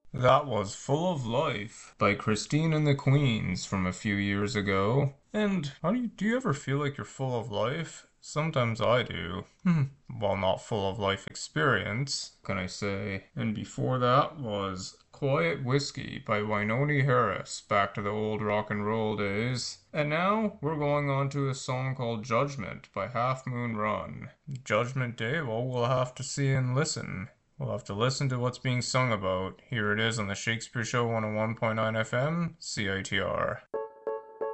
That was Full of Life by Christine and the Queens from a few years ago. And how do you ever feel like you're full of life? Sometimes I do. Well, not full of life experience, can I say? And before that was Quiet Whiskey by Wynonie Harris, back to the old rock and roll days. And now we're going on to a song called Judgment by Half Moon Run. Judgment Day? Well, we'll have to see and listen. We'll have to listen to what's being sung about. Here it is on the Shakespeare Show 101.9 FM, CITR.